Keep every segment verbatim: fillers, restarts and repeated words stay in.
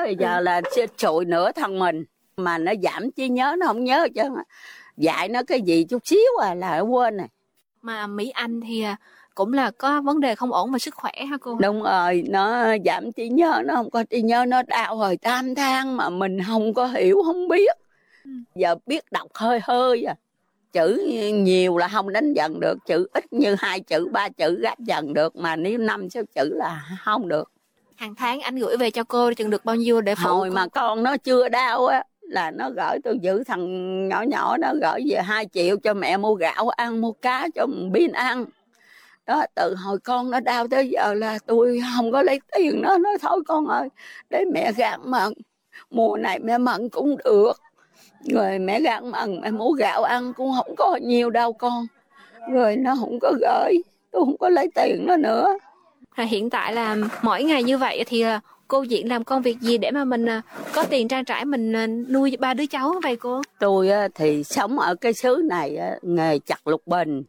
bây giờ là trội nửa thân mình. Mà nó giảm trí nhớ, nó không nhớ chứ. Dạy nó cái gì chút xíu à là nó quên này. Mà Mỹ Anh thì cũng là có vấn đề không ổn về sức khỏe hả cô? Đúng rồi, nó giảm trí nhớ, nó không có trí nhớ, nó đau hồi tam thang mà mình không có hiểu, không biết. Ừ. Giờ biết đọc hơi hơi à. Chữ nhiều là không đánh dần được, chữ ít như hai chữ, ba chữ gáp dần được, mà nếu năm sáu chữ là không được. Hàng tháng anh gửi về cho cô chừng được bao nhiêu để phụ? Hồi mà con nó chưa đau á, là nó gửi, tôi giữ thằng nhỏ nhỏ nó gửi về hai triệu cho mẹ mua gạo ăn, mua cá cho pin ăn. Đó, từ hồi con nó đau tới giờ là tôi không có lấy tiền nó, nói thôi con ơi, để mẹ gạn mận, mùa này mẹ mận cũng được. Rồi mẹ gạn mận, mẹ mua gạo ăn cũng không có nhiều đâu con. Rồi nó không có gửi, tôi không có lấy tiền nó nữa. Hiện tại là mỗi ngày như vậy thì cô Diện làm công việc gì để mà mình có tiền trang trải mình nuôi ba đứa cháu vậy cô? Tôi thì sống ở cái xứ này, nghề chặt lục bình.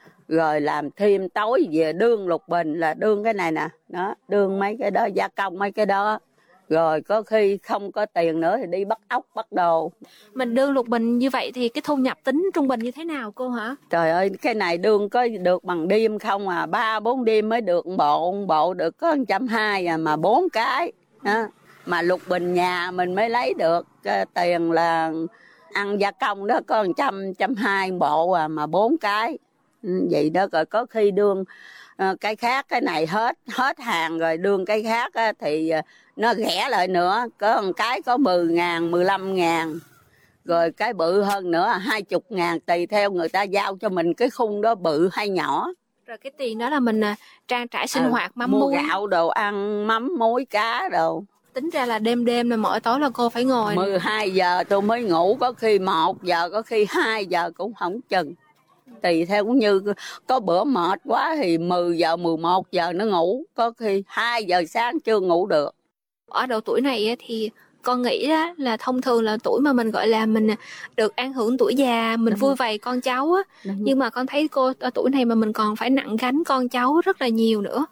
Rồi làm thêm tối về đương lục bình, là đương cái này nè, đó, đương mấy cái đó, gia công mấy cái đó. Rồi có khi không có tiền nữa thì đi bắt ốc, bắt đồ. Mình đương lục bình như vậy thì cái thu nhập tính trung bình như thế nào cô hả? Trời ơi, cái này đương có được bằng đêm không à, ba bốn đêm mới được một bộ, một bộ được có một trăm hai à, mà bốn cái. Đó. Mà lục bình nhà mình mới lấy được cái tiền là ăn gia công đó có một trăm, trăm hai bộ à, mà bốn cái. Vậy đó, rồi có khi đương uh, cái khác, cái này hết hết hàng rồi đương cái khác á, thì uh, nó rẻ lại nữa, có một cái có mười ngàn, mười lăm ngàn, rồi cái bự hơn nữa hai chục ngàn, tùy theo người ta giao cho mình cái khung đó bự hay nhỏ. Rồi cái tiền đó là mình uh, trang trải sinh ừ, hoạt mắm mua muối, gạo đồ ăn, mắm muối cá đồ. Tính ra là đêm đêm là mỗi tối là cô phải ngồi mười hai giờ tôi mới ngủ, có khi một giờ, có khi hai giờ cũng không chừng. Tùy theo, cũng như có bữa mệt quá thì mười giờ, mười một giờ nó ngủ, có khi hai giờ sáng chưa ngủ được. Ở độ tuổi này thì con nghĩ đó là thông thường là tuổi mà mình gọi là mình được an hưởng tuổi già, mình Đúng vui rồi. vầy con cháu á. Đúng Nhưng mà con thấy cô ở tuổi này mà mình còn phải nặng gánh con cháu rất là nhiều nữa.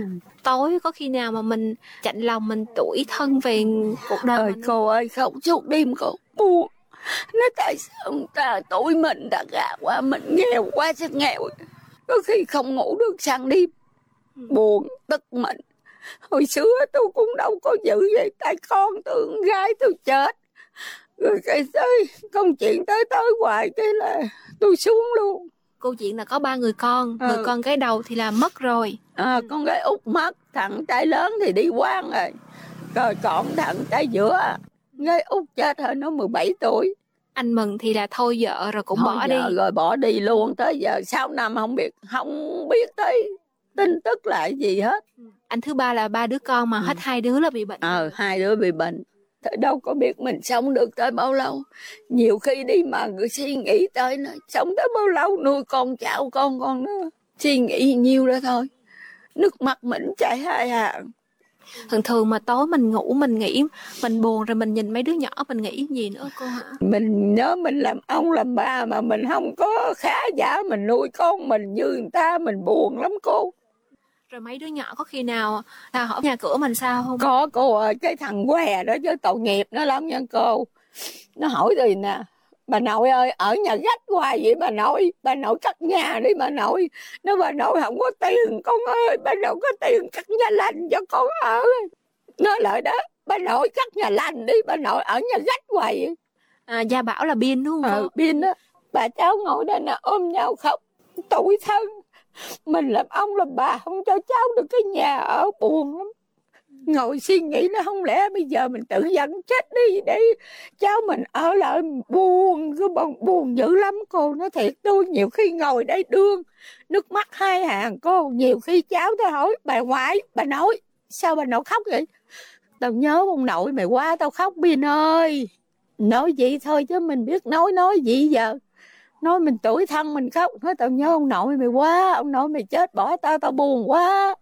Tối có khi nào mà mình chạnh lòng mình tủi thân về cuộc đời ơi, mình? Cô ơi, không suốt đêm cô buồn. Nói tại sao người ta tuổi mình đã gà quá, mình nghèo quá chứ nghèo. Có khi không ngủ được sang đêm. Buồn, tức mình. Hồi xưa tôi cũng đâu có dữ vậy, tại con tôi, con gái tôi chết. Rồi cái tới, công chuyện tới tới hoài, cái là tôi xuống luôn. Cô Diện là có ba người con, ừ. người con gái đầu thì là mất rồi. À, con gái út mất, thằng trai lớn thì đi quan rồi. Rồi còn thằng trai giữa, gái út chết hồi nó mười bảy tuổi. Anh Mừng thì là thôi vợ rồi cũng thôi bỏ giờ, đi. Rồi bỏ đi luôn, tới giờ sáu năm không biết, không biết tới tin tức lại gì hết. Anh thứ ba là ba đứa con mà ừ. hết hai đứa là bị bệnh. Ờ, hai đứa bị bệnh. Thế đâu có biết mình sống được tới bao lâu. Nhiều khi đi mà người suy nghĩ tới nó sống tới bao lâu, nuôi con cháu con con nó suy nghĩ nhiêu đó thôi. Nước mắt mình chảy hai hàng. Thường thường mà tối mình ngủ mình nghĩ, mình buồn rồi mình nhìn mấy đứa nhỏ mình nghĩ gì nữa cô hả? Mình nhớ mình làm ông làm bà mà mình không có khá giả, mình nuôi con mình như người ta, mình buồn lắm cô. Rồi mấy đứa nhỏ có khi nào là hỏi nhà cửa mình sao không? Có cô ơi, cái thằng què đó chứ tội nghiệp nó lắm nha cô. Nó hỏi gì nè, bà nội ơi, ở nhà gách hoài vậy bà nội, bà nội cắt nhà đi bà nội. Nó bà nội không có tiền con ơi, bà nội có tiền cắt nhà lành cho con ở. Nói lại đó, bà nội cắt nhà lành đi, bà nội ở nhà gách hoài vậy. À, Gia Bảo là Biên đúng không cô? Ừ, Biên đó. Bà cháu ngồi đây nè ôm nhau khóc, tủi thân. Mình làm ông làm bà không cho cháu được cái nhà ở, buồn lắm. Ngồi suy nghĩ nó không lẽ bây giờ mình tự dẫn chết đi để cháu mình ở lại, buồn, cứ buồn, buồn dữ lắm cô. Nói thiệt, tôi nhiều khi ngồi đây đương nước mắt hai hàng cô. Nhiều khi cháu tôi hỏi bà ngoại, bà nội sao bà nội khóc vậy? Tao nhớ ông nội mày qua tao khóc Biên ơi. Nói vậy thôi chứ mình biết nói nói gì giờ. Nói mình tuổi thân mình khóc. Nói tao nhớ ông nội mày quá, ông nội mày chết bỏ tao, tao buồn quá.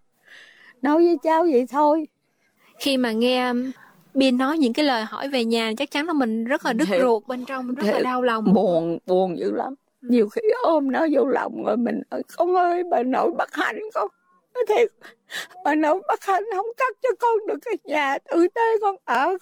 Nói với cháu vậy thôi. Khi mà nghe Biên nói những cái lời hỏi về nhà, chắc chắn là mình rất là đứt Thiệt. ruột bên trong, mình rất Thiệt. là đau lòng. Buồn, buồn dữ lắm. Nhiều khi ôm nó vô lòng rồi mình ơi, con ơi bà nội bất hạnh con. Nói thiệt, bà nội bất hạnh không cắt cho con được cái nhà tử tế con ở.